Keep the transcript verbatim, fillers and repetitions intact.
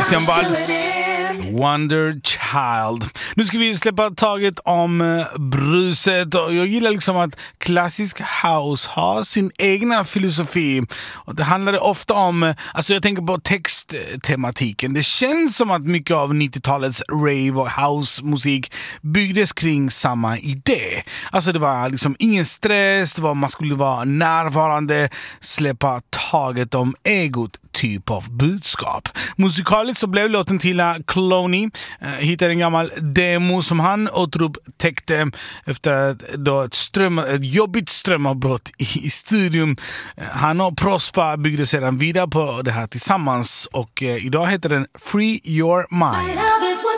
Christian Waltz, Wonder Child. Nu ska vi släppa taget om uh, bruset. Och jag gillar liksom att klassisk house har sin egna filosofi. Och det handlar ofta om, uh, alltså jag tänker på texttematiken. Det känns som att mycket av nittiotalets rave och housemusik byggdes kring samma idé. Alltså det var liksom ingen stress, det var, man skulle vara närvarande, släppa taget om egot, typ av budskap. Musikaliskt så blev låten till Cloney eh, hittade en gammal demo som han återupptäckte efter då ett, ström, ett jobbigt strömavbrott i, i studion. Eh, han och Prospa byggde sedan vidare på det här tillsammans och eh, idag heter den Free Your Mind.